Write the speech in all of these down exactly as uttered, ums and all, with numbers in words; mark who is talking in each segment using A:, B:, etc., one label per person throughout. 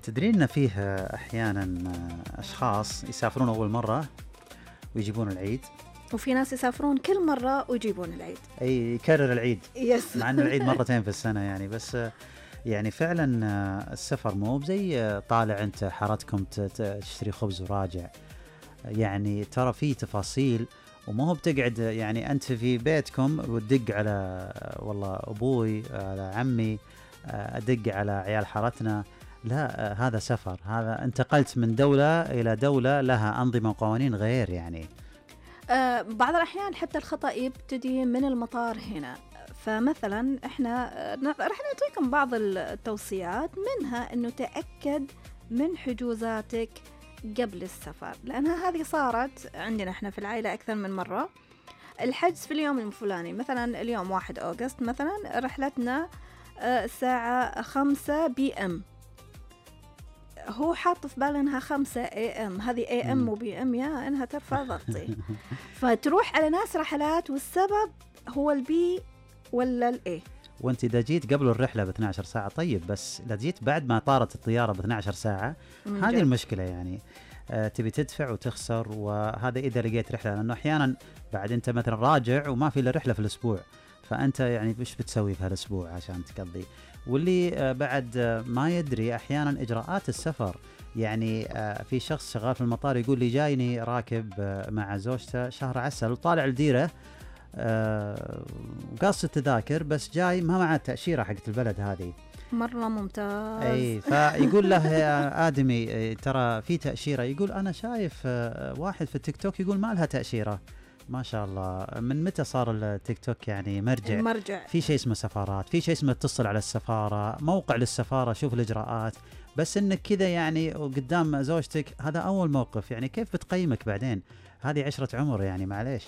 A: تدرين ان فيه احيانا اشخاص يسافرون اول مره ويجيبون العيد،
B: وفي ناس يسافرون كل مرة ويجيبون العيد.
A: اي يكرر العيد
B: يس.
A: مع انه العيد مرتين في السنه يعني. بس يعني فعلا السفر مو زي طالع انت حارتكم تشتري خبز وراجع، يعني ترى في تفاصيل، وما هو بتقعد يعني انت في بيتكم وتدق على والله ابوي على عمي ادق على عيال حارتنا، لا هذا سفر، هذا انتقلت من دولة إلى دولة لها أنظمة وقوانين غير يعني.
B: آه بعض الأحيان حتى الخطأ يبتدي من المطار هنا. فمثلا احنا راح نعطيكم بعض التوصيات، منها انه تأكد من حجوزاتك قبل السفر، لأنها هذه صارت عندنا احنا في العائلة أكثر من مرة. الحجز في اليوم الفلاني، مثلا اليوم واحد أغسطس مثلا رحلتنا الساعة خمسة بي ام، هو حاط في باله انها خمسة اي ام، هذه اي ام وبي ام، يا انها ترفع ضغطي. فتروح على ناس رحلات والسبب هو البي ولا الاي.
A: وانت اذا جيت قبل الرحله ب اثنتي عشرة ساعه طيب، بس اذا جيت بعد ما طارت الطياره ب اثنتي عشرة ساعه هذه المشكله يعني. آه تبي تدفع وتخسر، وهذا اذا لقيت رحله، لانه احيانا بعد انت مثلا راجع وما في الا رحله في الاسبوع، فانت يعني وش بتسوي في هالاسبوع عشان تقضي؟ واللي آه بعد آه ما يدري احيانا اجراءات السفر. يعني آه في شخص شغال في المطار يقول لي جايني راكب آه مع زوجته شهر عسل وطالع الديره آه وقاص التذاكر، بس جاي ما معه تأشيرة حقت البلد هذه.
B: مرة ممتاز.
A: اي فيقول له يا آدمي ترى في تأشيرة، يقول أنا شايف آه واحد في التيك توك يقول ما لها تأشيرة. ما شاء الله، من متى صار التيك توك يعني مرجع؟
B: المرجع.
A: في شيء اسمه سفارات، في شيء اسمه اتصل على السفارة، موقع للسفارة، شوف الإجراءات. بس إنك كذا يعني قدام زوجتك هذا أول موقف، يعني كيف بتقيمك بعدين؟ هذه عشرة عمر يعني، معليش.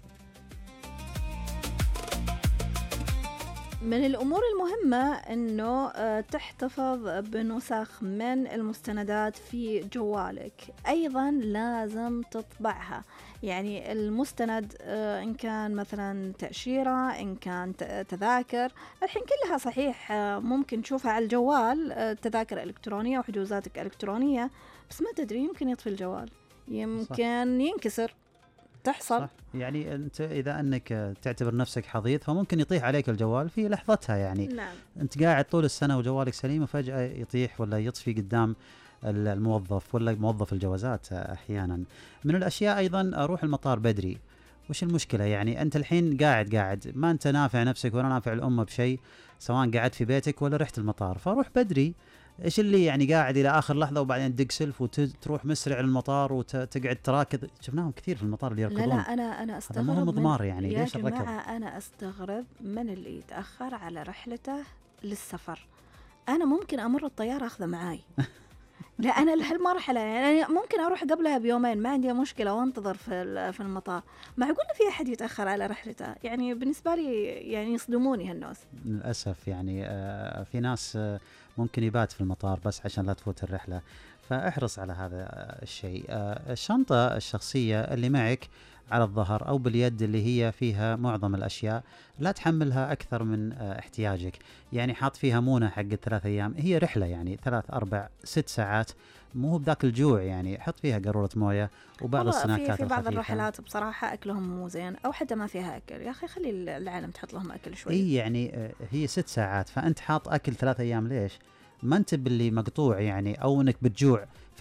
B: من الأمور المهمة أنه تحتفظ بنسخ من المستندات في جوالك، أيضا لازم تطبعها. يعني المستند إن كان مثلا تأشيرة، إن كان تذاكر، الحين كلها صحيح ممكن تشوفها على الجوال، تذاكر إلكترونية وحجوزاتك إلكترونية، بس ما تدري يمكن يطفي الجوال، يمكن صح. ينكسر، تحصل
A: صح. يعني أنت إذا أنك تعتبر نفسك حظيظ فممكن يطيح عليك الجوال في لحظتها يعني.
B: نعم.
A: أنت قاعد طول السنة وجوالك سليم وفجأة يطيح ولا يطفي قدام الموظف ولا موظف الجوازات. أحيانا من الأشياء أيضا أروح المطار بدري. وش المشكلة يعني؟ أنت الحين قاعد قاعد ما أنت نافع نفسك ولا نافع الأمة بشيء، سواء قاعد في بيتك ولا رحت المطار، فأروح بدري. إيش اللي يعني قاعد إلى آخر لحظة وبعدين تدق سلف وتروح مسرع للمطار وتقعد تراكض؟ شفناهم كثير في المطار اللي يركضون.
B: لا لا أنا أنا أستغرب.
A: هذا مو مضمار يعني،
B: يا
A: ليش الركض؟
B: جماعة أنا أستغرب من اللي يتأخر على رحلته للسفر. أنا ممكن أمر الطيارة أخذه معاي. لا أنا لهالمرحلة يعني ممكن أروح قبلها بيومين ما عندي مشكلة وانتظر في في المطار. معقول في أحد يتأخر على رحلته؟ يعني بالنسبة لي يعني يصدموني هالناس
A: للأسف. يعني آه في ناس آه ممكن يبات في المطار بس عشان لا تفوت الرحلة، فاحرص على هذا الشيء. آه الشنطة الشخصية اللي معك على الظهر أو باليد اللي هي فيها معظم الأشياء لا تحملها أكثر من آه احتياجك. يعني حاط فيها مونة حق ثلاث أيام، هي رحلة يعني ثلاث أربع ست ساعات، مو بذاك الجوع يعني. حط فيها قارورة موية وبعض السناكات
B: في, في بعض
A: الخفيفة.
B: الرحلات بصراحة أكلهم مو زين أو حتى ما فيها أكل. يا أخي خلي العالم تحط لهم أكل شوي.
A: إيه يعني آه هي ست ساعات، فأنت حاط أكل ثلاث أيام ليش؟ ما أنت باللي مقطوع يعني، أو أنك بتجوع